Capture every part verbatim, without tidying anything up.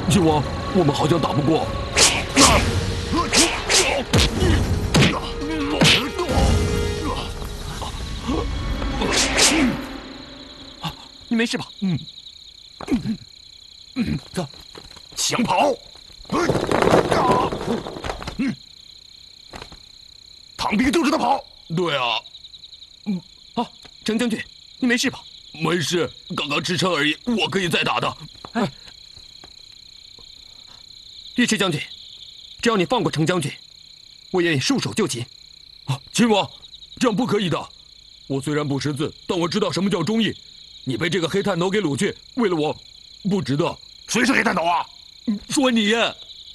秦王，我们好像打不过。 你没事吧？ 嗯。嗯，走， 想跑？嗯，唐兵就知道跑。 对啊。 嗯，好，程将军，你没事吧？ 没事，刚刚吃撑而已，我可以再打的。 哎，尉迟将军，只要你放过程将军，我愿意束手就擒。 啊，秦王，这样不可以的。我虽然不识字，但我知道什么叫忠义。你被这个黑探头给掳去，为了我，不值得。 谁是黑探头啊？ 说你呀！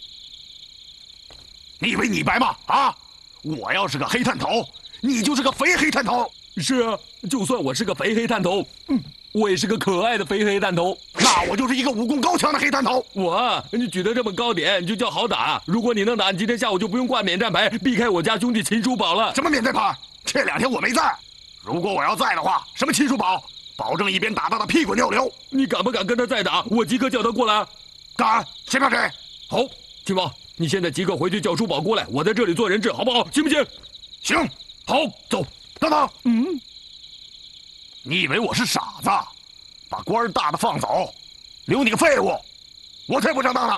你以为你白吗？啊！我要是个黑探头，你就是个肥黑探头。 是啊，就算我是个肥黑探头，嗯，我也是个可爱的肥黑探头。 那我就是一个武功高强的黑探头。 我，你举得这么高点，你就叫好打。如果你能打，你今天下午就不用挂免战牌，避开我家兄弟秦叔宝了。 什么免战牌？这两天我没在。如果我要在的话，什么秦叔宝，保证一边打他的屁滚尿流。 你敢不敢跟他再打？我即刻叫他过来。 敢，谁怕谁？ 好，秦王，你现在即刻回去叫叔宝过来，我在这里做人质，好不好？行不行？ 行。 好，走。 等等， 嗯， 你以为我是傻子，把官大的放走，留你个废物？我才不上当呢！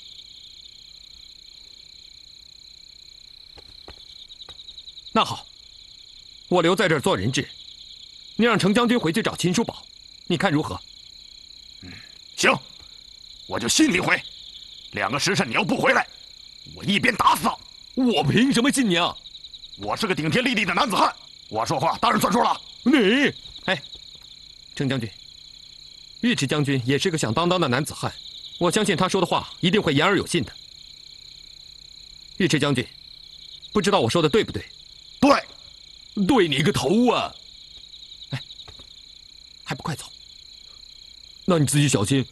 那好，我留在这儿做人质，你让程将军回去找秦叔宝，你看如何？ 嗯，行，我就信你回。两个时辰你要不回来，我一边打死他。 我凭什么信你啊？ 我是个顶天立地的男子汉。我说话当然算数了。 你， 哎，程将军，尉迟将军也是个响当当的男子汉，我相信他说的话一定会言而有信的。尉迟将军，不知道我说的对不对？ 对， 对你个头啊！ 哎，还不快走！ 那你自己小心。